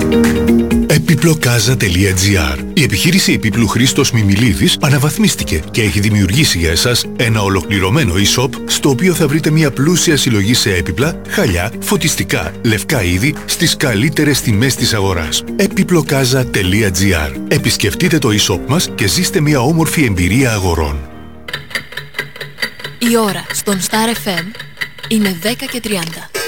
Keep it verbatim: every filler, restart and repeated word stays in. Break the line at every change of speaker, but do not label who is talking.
Επιπλοκάζα τελεία τζι άρ. Η επιχείρηση επίπλου Χρήστος Μιμιλίδης αναβαθμίστηκε και έχει δημιουργήσει για εσάς ένα ολοκληρωμένο e-shop στο οποίο θα βρείτε μια πλούσια συλλογή σε έπιπλα, χαλιά, φωτιστικά, λευκά είδη στις καλύτερες τιμές της αγοράς. Επιπλοκάζα τελεία τζι άρ. Επισκεφτείτε το e-shop μας και ζήστε μια όμορφη εμπειρία αγορών.
Η ώρα στον Star εφ εμ είναι δέκα και τριάντα.